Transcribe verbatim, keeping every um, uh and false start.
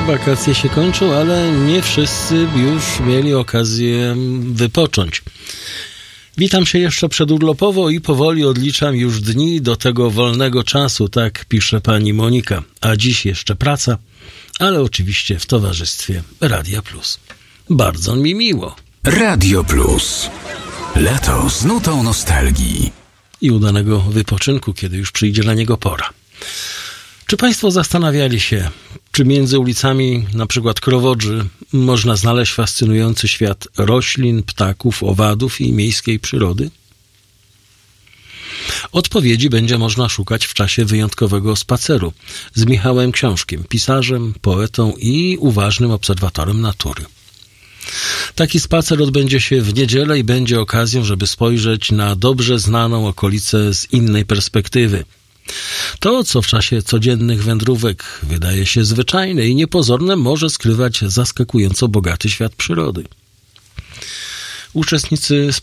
wakacje się kończą, ale nie wszyscy już mieli okazję wypocząć. Witam się jeszcze przedurlopowo i powoli odliczam już dni do tego wolnego czasu, tak pisze pani Monika. A dziś jeszcze praca, ale oczywiście w towarzystwie Radia Plus. Bardzo mi miło. Radio Plus. Lato z nutą nostalgii. I udanego wypoczynku, kiedy już przyjdzie na niego pora. Czy państwo zastanawiali się, czy między ulicami na przykład Krowodrzy można znaleźć fascynujący świat roślin, ptaków, owadów i miejskiej przyrody? Odpowiedzi będzie można szukać w czasie wyjątkowego spaceru z Michałem Książkiem, pisarzem, poetą i uważnym obserwatorem natury. Taki spacer odbędzie się w niedzielę i będzie okazją, żeby spojrzeć na dobrze znaną okolicę z innej perspektywy. To, co w czasie codziennych wędrówek wydaje się zwyczajne i niepozorne, może skrywać zaskakująco bogaty świat przyrody. Uczestnicy